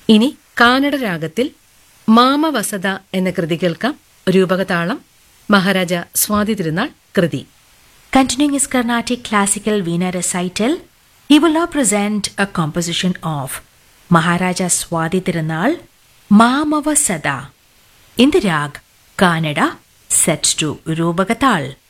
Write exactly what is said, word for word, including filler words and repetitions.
ഇനി കാനഡ രാഗത്തിൽ മാമവസത എന്ന കൃതി കേൾക്കാം. രൂപകതാളം മഹാരാജ സ്വാതി തിരുനാൾ കൃതി. Continuing his Carnatic classical Veena recital, he will now present a composition of Maharaja Swati Tirunal, Mamava Sada, in the rag Kannada, set to Rubagatal.